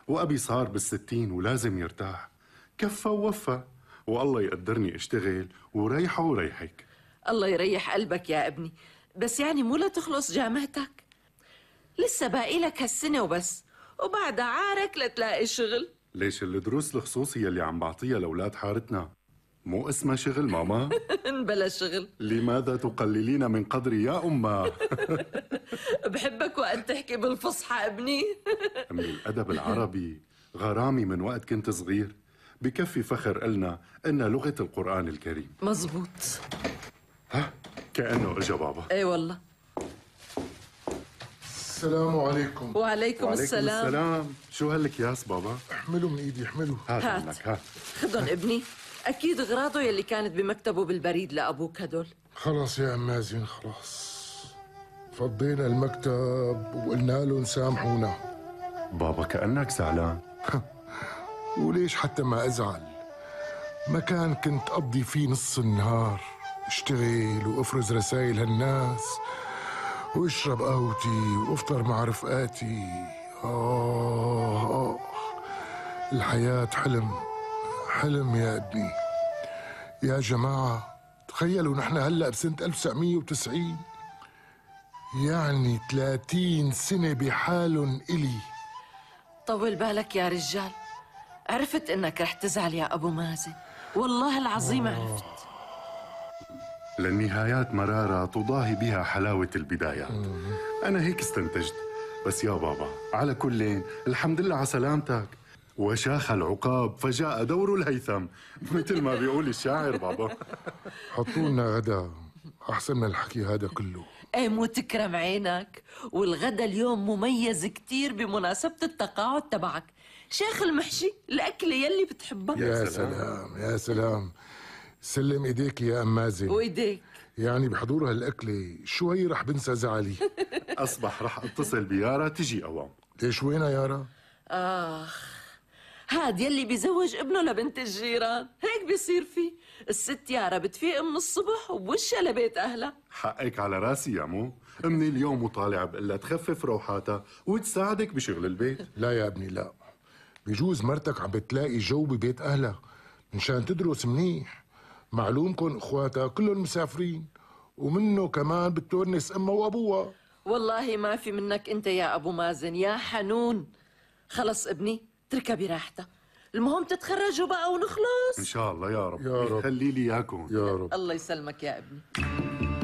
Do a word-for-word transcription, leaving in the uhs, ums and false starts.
وأبي صار بالستين ولازم يرتاح. كفى ووفى، والله يقدرني اشتغل وريحه وريحك. الله يريح قلبك يا ابني، بس يعني مو لا تخلص جامعتك، لسه باقي لك هالسنة وبس، وبعدها عارك لتلاقي شغل. ليش الدروس الخصوصية اللي عم بعطيها لأولاد حارتنا مو اسمها شغل ماما؟ بلا شغل. لماذا تقللين من قدري يا أمه؟ بحبك وقت تحكي بالفصحى ابني. أمي الأدب العربي غرامي من وقت كنت صغير، بكفي فخر إلنا إن لغة القرآن الكريم. مزبوط. ها كأنه إجا بابا. اي والله. السلام عليكم. وعليكم, وعليكم السلام. السلام. شو هالأكياس بابا؟ احملوا من ايدي احملوا. هات هات منك هات. خدهم ابني، أكيد غراضه يلي كانت بمكتبه بالبريد لأبوك هدول. خلص يا عم مازن خلاص، فضينا المكتب وقلنا له سامحونا. بابا كأنك زعلان. وليش حتى ما أزعل؟ مكان كنت أقضي فيه نص النهار اشتغل وأفرز رسائل هالناس واشرب قهوتي وافطر مع رفقاتي. آه, آه الحياة حلم، حلم يا ابني. يا جماعة تخيلوا نحن هلأ بسنة ألف وتسعمية وتسعين، يعني ثلاثين سنة بحالن إلي. طول بالك يا رجال، عرفت إنك رح تزعل يا أبو مازن، والله العظيم عرفت. للنهايات مرارة تضاهي بها حلاوة البدايات. أنا هيك استنتجت. بس يا بابا على كل الحمد لله على سلامتك. وشاخ العقاب فجاء دور الهيثم، مثل ما بيقول الشاعر بابا. حطوا لنا غدا أحسن من الحكي هذا كله. ايه مو تكرم عينك، والغدا اليوم مميز كتير بمناسبة التقاعد تبعك. شيخ المحشي الأكلة يلي بتحبها. يا سلام يا سلام، سلم ايديك يا ام مازن. وايديك. يعني بحضور هالاكله شوي رح بنسى زعلي. أصبح رح اتصل بيارا تجي أوام. ليش وينها يارا؟ آخ، هاد يلي بيزوج ابنه لبنت الجيران، هيك بيصير فيه. الست يارا بتفيق من الصبح وبوشها لبيت أهلها. حقك على راسي يا مو، من اليوم وطالع بقلها تخفف روحاتها وتساعدك بشغل البيت. لا يا ابني لا، بجوز مرتك عم بتلاقي جو ببيت أهلها مشان تدرس منيح. معلومكن اخواتها كلهم مسافرين، ومنه كمان بتونس امها وابوها. والله ما في منك انت يا ابو مازن يا حنون. خلص ابني اتركها براحتها، المهم تتخرجوا بقى ونخلص ان شاء الله يا رب. يا رب خلي لي اياكم يا رب. الله يسلمك يا ابني.